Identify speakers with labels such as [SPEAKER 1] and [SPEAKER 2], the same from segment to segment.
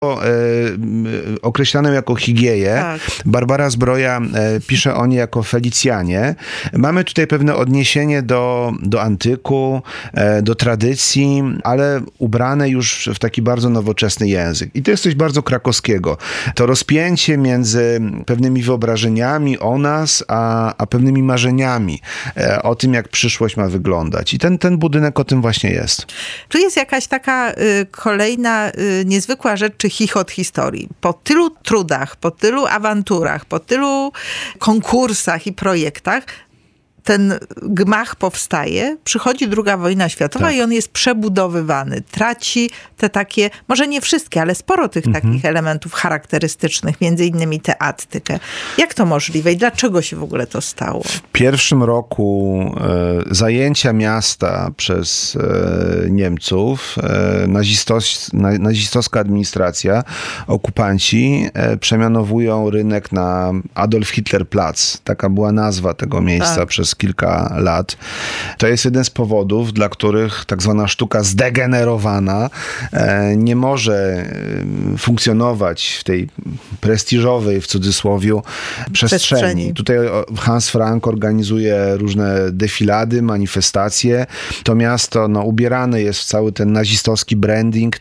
[SPEAKER 1] określaną jako higieję.
[SPEAKER 2] Tak.
[SPEAKER 1] Barbara Zbroja pisze o niej jako Felicjanie. Mamy tutaj pewne odniesienie do antyku, do tradycji, ale ubrane już w taki bardzo nowoczesny język. I to jest coś bardzo krakowskiego. To rozpięcie między pewnymi wyobrażeniami o nas, a pewnymi marzeniami o tym, jak przyszłość ma wyglądać. I ten budynek o tym właśnie jest.
[SPEAKER 2] Tu jest jakaś taka kolejna niezwykła rzecz, czy chichot historii. Po tylu trudach, po tylu awanturach, po tylu konkursach i projektach ten gmach powstaje, przychodzi II wojna światowa
[SPEAKER 1] tak.
[SPEAKER 2] I on jest przebudowywany. Traci te takie, może nie wszystkie, ale sporo tych takich elementów charakterystycznych, między innymi tę attykę. Jak to możliwe i dlaczego się w ogóle to stało?
[SPEAKER 1] W pierwszym roku zajęcia miasta przez Niemców, nazistowska administracja, okupanci przemianowują rynek na Adolf Hitler Platz. Taka była nazwa tego miejsca przez kilka lat. To jest jeden z powodów, dla których tak zwana sztuka zdegenerowana nie może funkcjonować w tej prestiżowej, w cudzysłowiu, przestrzeni. Tutaj Hans Frank organizuje różne defilady, manifestacje. To miasto ubierane jest w cały ten nazistowski branding,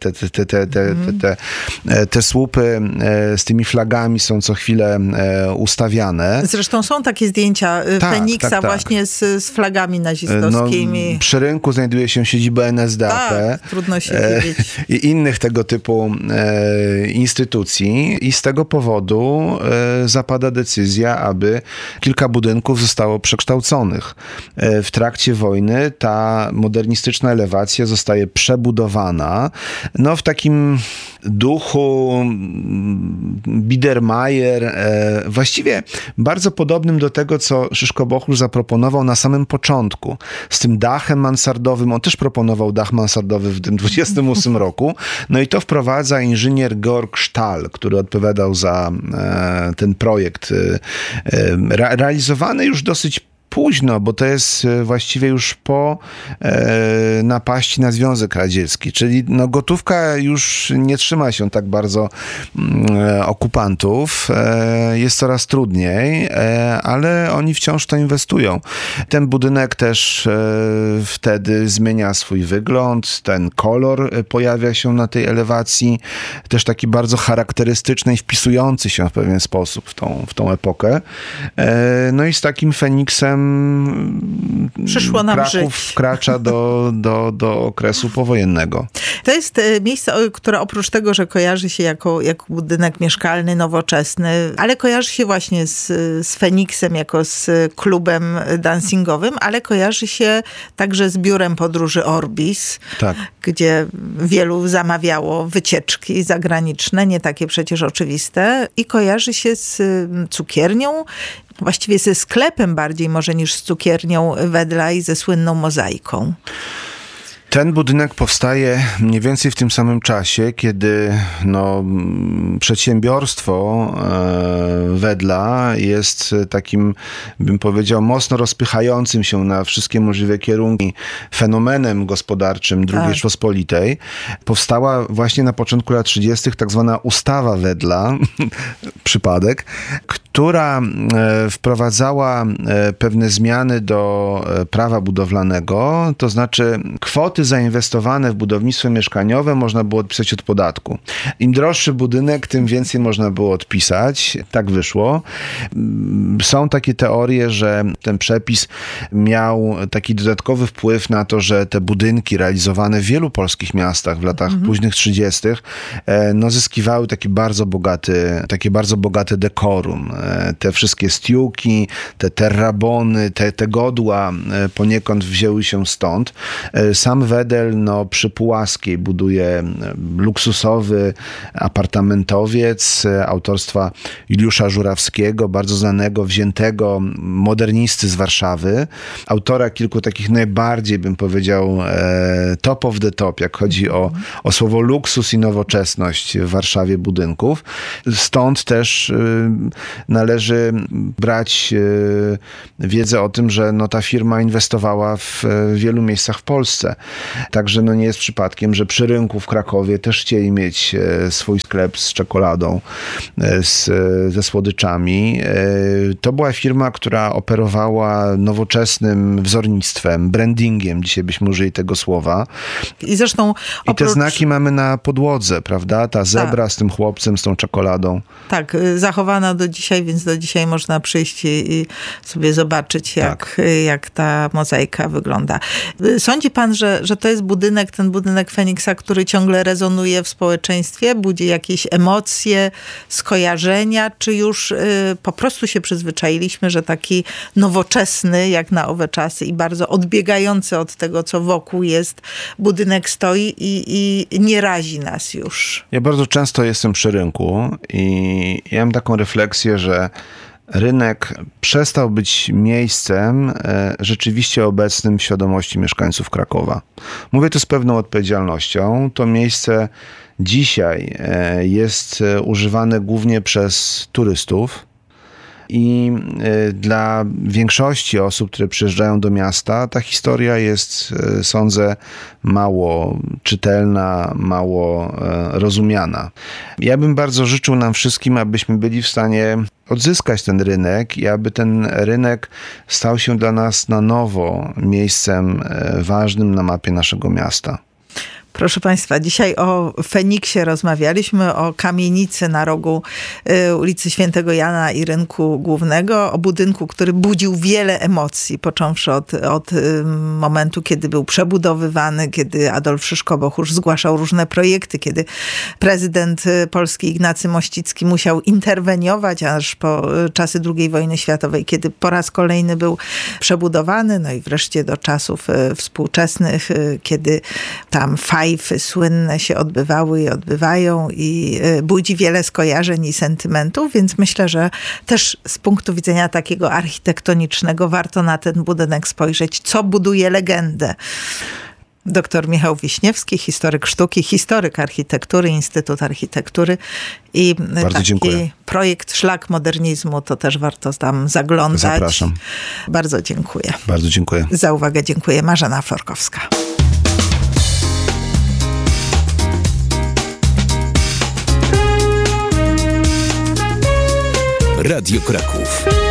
[SPEAKER 1] te słupy z tymi flagami są co chwilę ustawiane.
[SPEAKER 2] Zresztą są takie zdjęcia Feniksa właśnie z flagami nazistowskimi.
[SPEAKER 1] Przy rynku znajduje się siedziba NSDAP.
[SPEAKER 2] Tak, trudno się dziwić.
[SPEAKER 1] I innych tego typu instytucji. I z tego powodu zapada decyzja, aby kilka budynków zostało przekształconych. W trakcie wojny ta modernistyczna elewacja zostaje przebudowana. W takim duchu Biedermeier, właściwie bardzo podobnym do tego, co Szyszko-Bochur zaproponował na samym początku. Z tym dachem mansardowym. On też proponował dach mansardowy w tym 28 roku. I to wprowadza inżynier Georg Stahl, który odpowiadał za ten projekt. Realizowany już dosyć późno, bo to jest właściwie już po napaści na Związek Radziecki. Czyli gotówka już nie trzyma się tak bardzo okupantów. Jest coraz trudniej, ale oni wciąż w to inwestują. Ten budynek też wtedy zmienia swój wygląd. Ten kolor pojawia się na tej elewacji. Też taki bardzo charakterystyczny i wpisujący się w pewien sposób w tą epokę. I z takim Feniksem
[SPEAKER 2] przyszło nam
[SPEAKER 1] Kraków
[SPEAKER 2] żyć.
[SPEAKER 1] wkracza do okresu powojennego.
[SPEAKER 2] To jest miejsce, które oprócz tego, że kojarzy się jako budynek mieszkalny, nowoczesny, ale kojarzy się właśnie z Feniksem, jako z klubem dancingowym, ale kojarzy się także z biurem podróży Orbis, gdzie wielu zamawiało wycieczki zagraniczne, nie takie przecież oczywiste, i kojarzy się z cukiernią, właściwie ze sklepem bardziej może niż z cukiernią Wedla i ze słynną mozaiką.
[SPEAKER 1] Ten budynek powstaje mniej więcej w tym samym czasie, kiedy przedsiębiorstwo Wedla jest takim, bym powiedział, mocno rozpychającym się na wszystkie możliwe kierunki fenomenem gospodarczym II Rzeczpospolitej. Powstała właśnie na początku lat 30. tak zwana ustawa Wedla, przypadek, która wprowadzała pewne zmiany do prawa budowlanego, to znaczy kwoty zainwestowane w budownictwo mieszkaniowe można było odpisać od podatku. Im droższy budynek, tym więcej można było odpisać. Tak wyszło. Są takie teorie, że ten przepis miał taki dodatkowy wpływ na to, że te budynki realizowane w wielu polskich miastach w latach późnych 30. Zyskiwały takie bardzo bogate dekorum. Te wszystkie stiuki, te terrabony, te godła poniekąd wzięły się stąd. Sam Wedel przy Pułaskiej buduje luksusowy apartamentowiec autorstwa Juliusza Żurawskiego, bardzo znanego, wziętego modernisty z Warszawy. Autora kilku takich najbardziej, bym powiedział, top of the top, jak chodzi o słowo luksus i nowoczesność w Warszawie budynków. Stąd też należy brać wiedzę o tym, że ta firma inwestowała w wielu miejscach w Polsce. Także nie jest przypadkiem, że przy rynku w Krakowie też chcieli mieć swój sklep z czekoladą, ze słodyczami. To była firma, która operowała nowoczesnym wzornictwem, brandingiem, dzisiaj byśmy użyli tego słowa.
[SPEAKER 2] I zresztą
[SPEAKER 1] I te znaki mamy na podłodze, prawda? Ta zebra z tym chłopcem, z tą czekoladą.
[SPEAKER 2] Tak, zachowana do dzisiaj, więc do dzisiaj można przyjść i sobie zobaczyć, jak ta mozaika wygląda. Sądzi pan, że to jest ten budynek Feniksa, który ciągle rezonuje w społeczeństwie, budzi jakieś emocje, skojarzenia, czy już po prostu się przyzwyczailiśmy, że taki nowoczesny, jak na owe czasy i bardzo odbiegający od tego, co wokół jest, budynek stoi i nie razi nas już.
[SPEAKER 1] Ja bardzo często jestem przy rynku i ja mam taką refleksję, że rynek przestał być miejscem rzeczywiście obecnym w świadomości mieszkańców Krakowa. Mówię to z pewną odpowiedzialnością. To miejsce dzisiaj jest używane głównie przez turystów. I dla większości osób, które przyjeżdżają do miasta, ta historia jest, sądzę, mało czytelna, mało rozumiana. Ja bym bardzo życzył nam wszystkim, abyśmy byli w stanie odzyskać ten rynek i aby ten rynek stał się dla nas na nowo miejscem ważnym na mapie naszego miasta.
[SPEAKER 2] Proszę Państwa, dzisiaj o Feniksie rozmawialiśmy, o kamienicy na rogu ulicy Świętego Jana i Rynku Głównego, o budynku, który budził wiele emocji, począwszy od momentu, kiedy był przebudowywany, kiedy Adolf Szyszko-Bochusz zgłaszał różne projekty, kiedy prezydent Polski Ignacy Mościcki musiał interweniować, aż po czasy II wojny światowej, kiedy po raz kolejny był przebudowany, i wreszcie do czasów współczesnych, kiedy tam fajfy słynne się odbywały i odbywają i budzi wiele skojarzeń i sentymentów, więc myślę, że też z punktu widzenia takiego architektonicznego warto na ten budynek spojrzeć, co buduje legendę. Dr Michał Wiśniewski, historyk sztuki, historyk architektury, Instytut Architektury i
[SPEAKER 1] bardzo dziękuję.
[SPEAKER 2] Projekt Szlak Modernizmu, to też warto tam zaglądać.
[SPEAKER 1] Zapraszam.
[SPEAKER 2] Bardzo dziękuję.
[SPEAKER 1] Bardzo dziękuję.
[SPEAKER 2] Za uwagę dziękuję. Marzena Florkowska.
[SPEAKER 3] Radio Kraków.